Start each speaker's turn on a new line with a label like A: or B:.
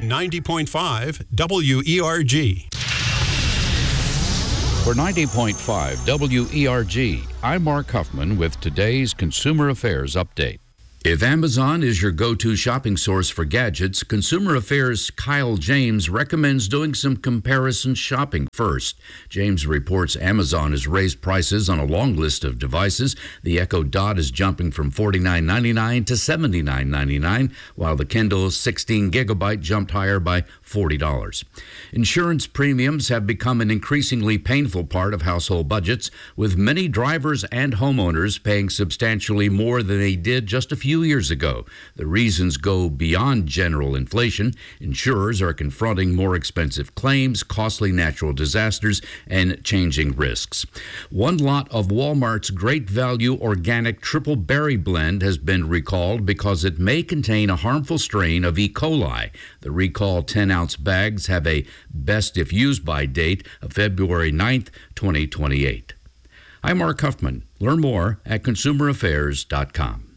A: 90.5 WERG.
B: For 90.5 WERG, I'm Mark Huffman with today's Consumer Affairs Update. If Amazon is your go-to shopping source for gadgets, Consumer Affairs' Kyle James recommends doing some comparison shopping first. James reports Amazon has raised prices on a long list of devices. The Echo Dot is jumping from $49.99 to $79.99, while the Kindle 16 gigabyte jumped higher by $40. Insurance premiums have become an increasingly painful part of household budgets, with many drivers and homeowners paying substantially more than they did just a few years ago. The reasons go beyond general inflation. Insurers are confronting more expensive claims, costly natural disasters, and changing risks. One lot of Walmart's Great Value Organic Triple Berry Blend has been recalled because it may contain a harmful strain of E. coli. The recalled 10-ounce bags have a best if used by date of February 9th, 2028. I'm Mark Huffman. Learn more at consumeraffairs.com.